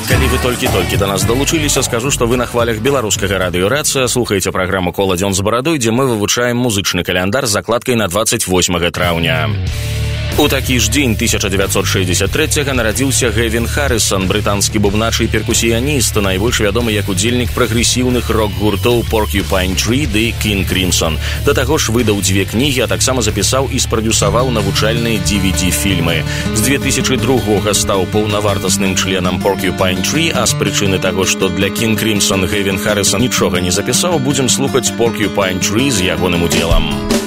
Калі вы толькі-толькі да нас далучыліся, скажу, што вы на хвалях беларускага радыё «Рацыя» слухаеце праграму «Кола дзён з барадой», дзе мы вывучаем музычны каляндар з закладкай на 28 траўня. У такі ж дзень 1963-го нарадзіўся Гэвін Харрысон, брытанскі бубнач і перкусіяніст, найбольш вядомы як удзельнік прагрэсіўных рок-гуртоў Porcupine Tree ды King Crimson. Да таго ж выдаў 2 кнігі, а таксама запісаў і спрадюсаваў навучальныя DVD-фільмы. З 2002-го стаў паўнавартасным членам Porcupine Tree, а з прычыны таго, што для King Crimson Гэвін Харрысон нічога не запісаў, будзем слухаць Porcupine Tree з ягоным удзелам.